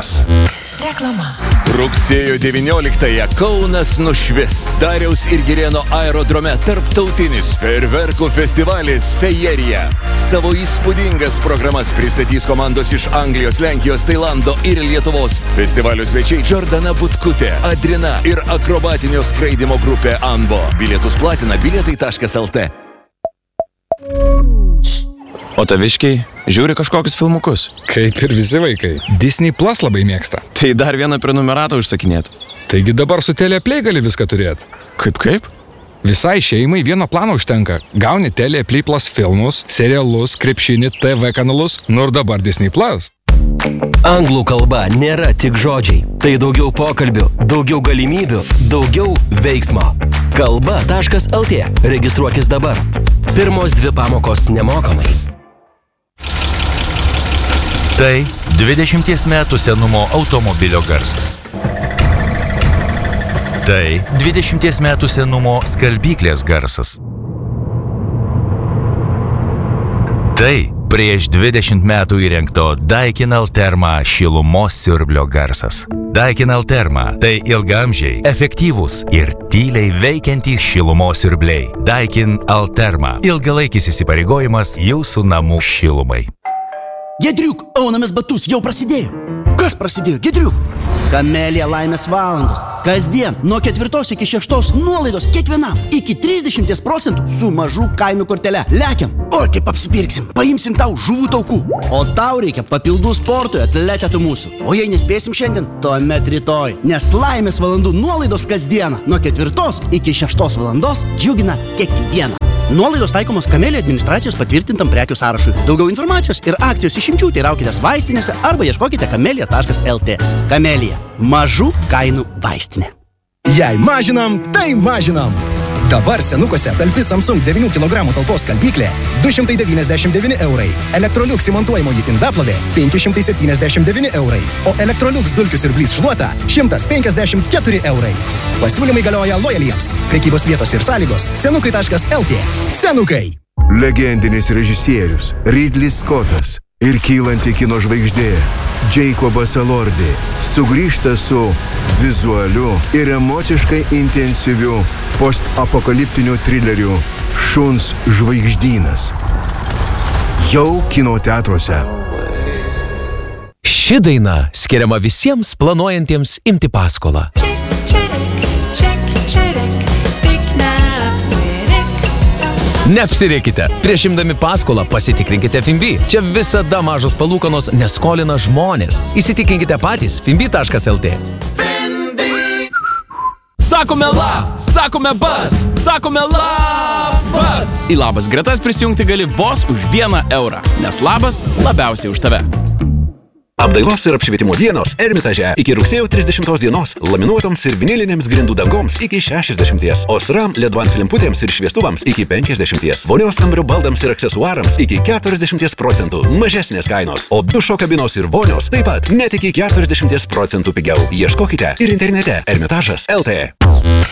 Reklamos. Reklama. Rugsėjo 19-ąją Kaunas nušvis. Dariaus ir Girėno aerodrome tarptautinis fejerverkų festivalis Fejerija. Savo įspūdingas programas pristatys komandos iš Anglijos, Lenkijos, Tailando ir Lietuvos. Festivalio svečiai Jordana Butkutė, Adrina ir akrobatinio skraidimo grupė Anbo. Bilietus platina bilietai.lt. O taviškiai žiūri kažkokius filmukus. Kaip ir visi vaikai. Disney Plus labai mėgsta. Tai dar vieną prenumeratą užsakinėt. Taigi dabar su Teleplay gali viską turėti. Kaip? Visai šeimai vieno plano užtenka. Gauni Teleplay Plus filmus, serialus, krepšinį, TV kanalus, ir dabar Disney Plus. Anglų kalba nėra tik žodžiai. Tai daugiau pokalbių, daugiau galimybių, daugiau veiksmo. Kalba.lt. Registruokis dabar. Pirmos 2 pamokos nemokamai. Tai 20 metų senumo automobilio garsas. Tai 20 metų senumo skalbyklės garsas. Tai prieš 20 metų įrengto Daikin Alterma šilumos siurblio garsas. Daikin Alterma – tai ilgamžiai, efektyvūs ir tyliai veikiantys šilumos siurbliai. Daikin Alterma – ilgalaikis įsipareigojimas jūsų namų šilumai. Giedriuk, aunamės batus jau prasidėjo. Kas prasidėjo, Giedriuk? Kamelija laimės valandos. Kasdien nuo 4 iki 6 nuolaidos kiekvienam iki 30% su mažų kainų kortele. Lekiam, o kaip apsipirksim, paimsim tau žuvų taukų. O tau reikia papildų sportui, atletetų mūsų. O jei nespėsim šiandien, tuomet rytoj. Nes laimės valandų nuolaidos kasdieną nuo 4 iki 6 valandos džiugina kiekvieną. Nuolaidos taikomos Kamelija administracijos patvirtintam prekių sąrašui. Daugiau informacijos ir akcijos išimčių teiraukitės vaistinėse arba ieškokite kamelija.lt. Kamelija – mažų kainų vaistinė. Jei mažinam, tai mažinam. Dabar senukuose talpi Samsung 9 kg talpos skalbyklė 299 eurai. Electrolux įmontuojamoji indaplovė 579 eurai. O Electrolux dulkių siurblys šluota 154 eurai. Pasiūlymai galioja lojaliems. Prekybos vietos ir sąlygos senukai.lt. Senukai. Legendinis režisierius Ridley Scottas ir kylanti kino žvaigždė Jacobas Elordi sugrįžta su vizualiu ir emociškai intensyviu post-apokaliptiniu trileriu Šuns žvaigždynas. Jau kino teatruose. Ši daina skiriama visiems planuojantiems imti paskolą. Neapsirėkite. Prieš imdami paskolą pasitikrinkite Finbi. Čia visada mažos palūkanos neskolina žmonės. Įsitikinkite patys finbi.lt. Sakome la, sakome bas, sakome labas. Į labas gretas prisijungti gali vos už 1 eurą, nes labas labiausiai už tave. Apdailos ir apšvietimo dienos Ermitaže iki rugsėjo 30 dienos, laminuotoms ir vinilinėms grindų dangoms iki 60, Osram ledvans lemputėms ir šviestuvams iki 50, vonios kambario baldams ir aksesuarams iki 40%, mažesnės kainos, o dušo kabinos ir vonios taip pat net iki 40% pigiau. Ieškokite ir internete Ermitažas.lt.